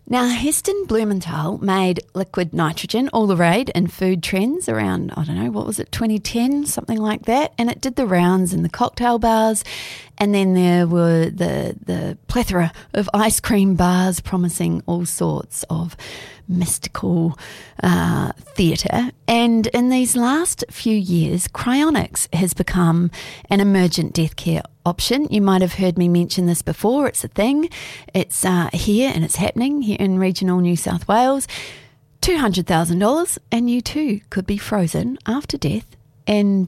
Now, Heston Blumenthal made liquid nitrogen all the rage in food trends around, 2010, something like that. And it did the rounds in the cocktail bars. And then there were the plethora of ice cream bars promising all sorts of mystical theatre. And in these last few years, cryonics has become an emergent death care option. You might have heard me mention this before. It's a thing. It's here and it's happening here in regional New South Wales. $200,000 and you too could be frozen after death and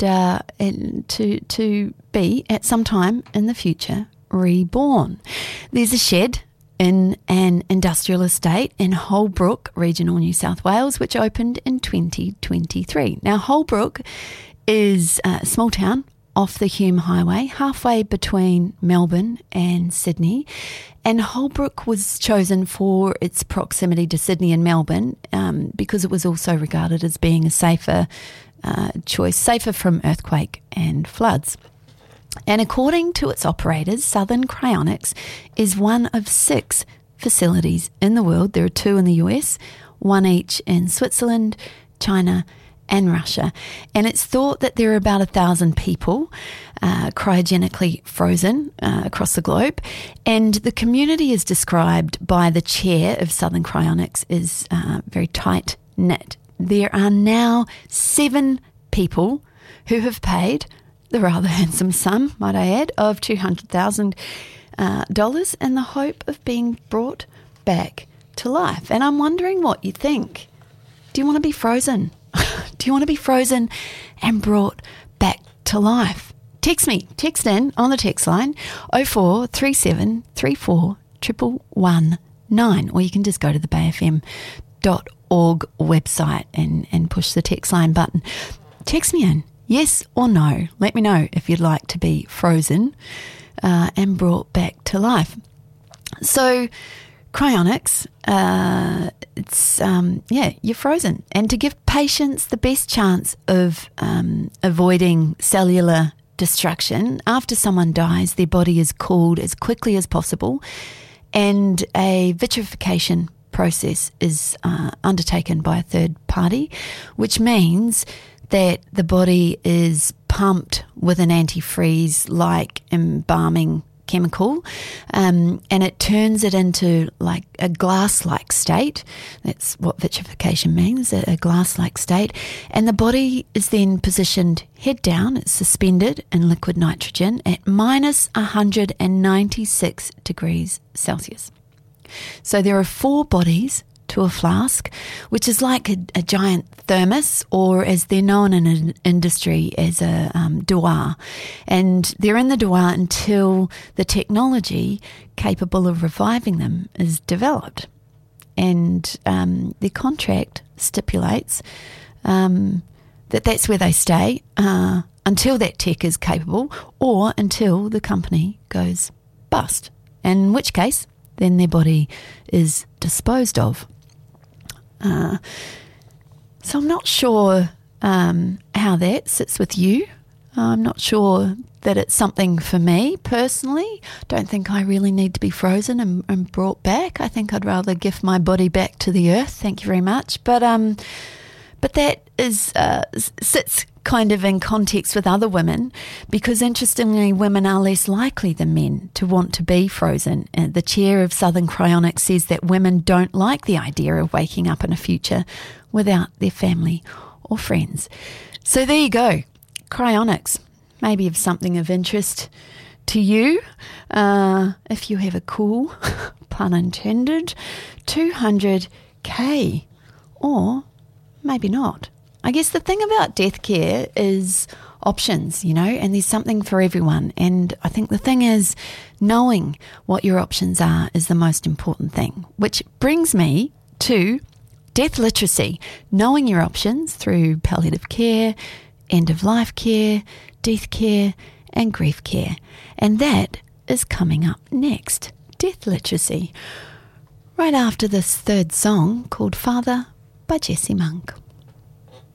to be at some time in the future reborn. There's a shed in an industrial estate in Holbrook, regional New South Wales, which opened in 2023. Now, Holbrook is a small town off the Hume Highway, halfway between Melbourne and Sydney. And Holbrook was chosen for its proximity to Sydney and Melbourne because it was also regarded as being a safer choice, safer from earthquake and floods. And according to its operators, Southern Cryonics is one of 6 facilities in the world. There are 2 in the US, 1 each in Switzerland, China, and Russia. And it's thought that there are about 1,000 people cryogenically frozen across the globe. And the community is described by the chair of Southern Cryonics as very tight-knit. There are now 7 people who have paid the rather handsome sum, might I add, of $200,000 in the hope of being brought back to life. And I'm wondering what you think. Do you want to be frozen? Do you want to be frozen and brought back to life? Text in on the text line 0437 34 119, or you can just go to the bayfm.org website and push the text line button. Text me in, yes or no. Let me know if you'd like to be frozen and brought back to life. So, cryonics, you're frozen. And to give patients the best chance of avoiding cellular destruction, after someone dies, their body is cooled as quickly as possible and a vitrification process is undertaken by a third party, which means that the body is pumped with an antifreeze like embalming chemical, and it turns it into like a glass-like state. That's what vitrification means, a glass-like state. And the body is then positioned head down, it's suspended in liquid nitrogen at minus 196 degrees Celsius. So there are 4 bodies to a flask, which is like a giant thermos, or as they're known in industry as a douar. And they're in the douar until the technology capable of reviving them is developed. And their contract stipulates that that's where they stay until that tech is capable or until the company goes bust, in which case then their body is disposed of. So I'm not sure how that sits with you. I'm not sure that it's something for me personally. Don't think I really need to be frozen and brought back. I think I'd rather give my body back to the earth. Thank you very much. But that is sits kind of in context with other women, because interestingly, women are less likely than men to want to be frozen. The chair of Southern Cryonics says that women don't like the idea of waking up in a future without their family or friends. So there you go. Cryonics, maybe of something of interest to you. If you have a cool, pun intended, 200K, or maybe not. I guess the thing about death care is options, and there's something for everyone. And I think the thing is, knowing what your options are is the most important thing, which brings me to death literacy, knowing your options through palliative care, end-of-life care, death care, and grief care. And that is coming up next, death literacy, right after this third song called Father by Jesse Monk.